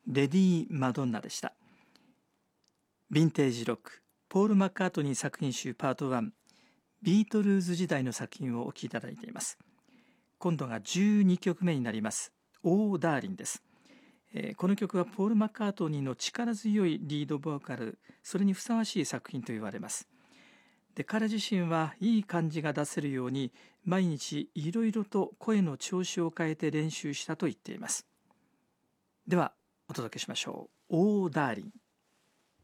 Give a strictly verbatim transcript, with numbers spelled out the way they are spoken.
レディー・マドンナでした。ヴィンテージロック、ポール・マッカートニー作品集パートワン、ビートルーズ時代の作品をお聴きいただいています。今度がじゅうにきょくめになります。オー・ダーリンです。えー、この曲はポール・マッカートニーの力強いリードボーカル、それにふさわしい作品と言われます。で、彼自身はいい感じが出せるように毎日いろいろと声の調子を変えて練習したと言っています。ではお届けしましょう。オー・ダーリン。